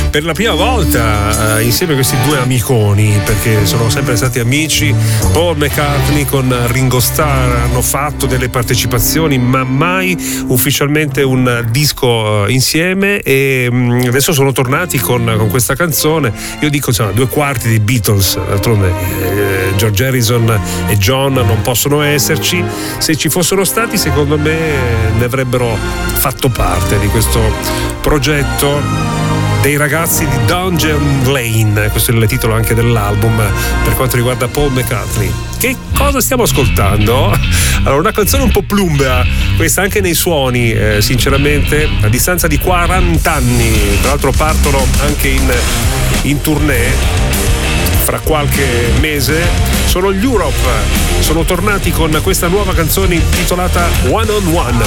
per la prima volta insieme a questi due amiconi, perché sono sempre stati amici. Paul McCartney con Ringo Starr hanno fatto delle partecipazioni, ma mai ufficialmente un disco insieme, e adesso sono tornati con questa canzone. Io dico, insomma, 2/4 dei Beatles, d'altronde George Harrison e John non possono esserci. Se ci fossero stati, secondo me ne avrebbero fatto parte di questo progetto dei ragazzi di Dungeon Lane. Questo è il titolo anche dell'album per quanto riguarda Paul McCartney. Che cosa stiamo ascoltando? Allora, una canzone un po' plumbea, questa anche nei suoni, sinceramente, a distanza di 40 anni. Tra l'altro partono anche in tournée fra qualche mese. Sono gli Europe, sono tornati con questa nuova canzone intitolata One on One.